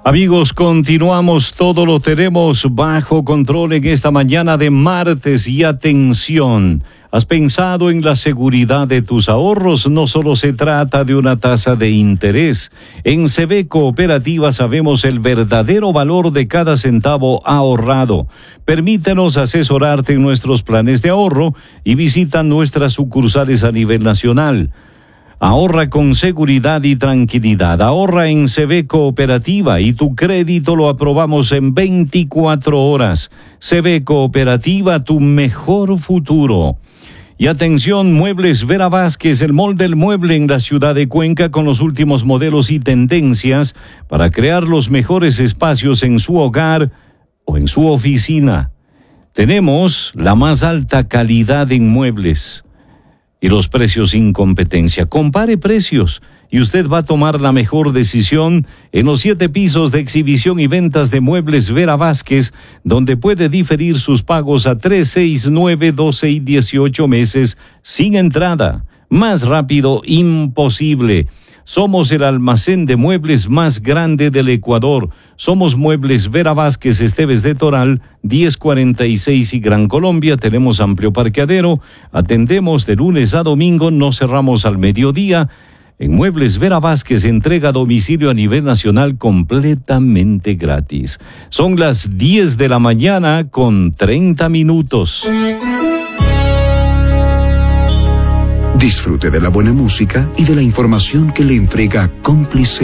Amigos, continuamos, todo lo tenemos bajo control en esta mañana de martes y atención. ¿Has pensado en la seguridad de tus ahorros? No solo se trata de una tasa de interés. En CB Cooperativa sabemos el verdadero valor de cada centavo ahorrado. Permítenos asesorarte en nuestros planes de ahorro y visita nuestras sucursales a nivel nacional. Ahorra con seguridad y tranquilidad. Ahorra en CB Cooperativa y tu crédito lo aprobamos en 24 horas. CB Cooperativa, tu mejor futuro. Y atención, Muebles Vera Vázquez, el mall del mueble en la ciudad de Cuenca con los últimos modelos y tendencias para crear los mejores espacios en su hogar o en su oficina. Tenemos la más alta calidad en muebles y los precios sin competencia. Compare precios y usted va a tomar la mejor decisión en los 7 pisos de exhibición y ventas de Muebles Vera Vázquez, donde puede diferir sus pagos a 3, 6, 9, 12 y 18 meses sin entrada. Más rápido, imposible. Somos el almacén de muebles más grande del Ecuador. Somos Muebles Vera Vázquez, Esteves de Toral, 1046 y Gran Colombia. Tenemos amplio parqueadero. Atendemos de lunes a domingo, no cerramos al mediodía. En Muebles Vera Vázquez, entrega a domicilio a nivel nacional completamente gratis. Son las 10 de la mañana con 30 minutos. Disfrute de la buena música y de la información que le entrega Cómplice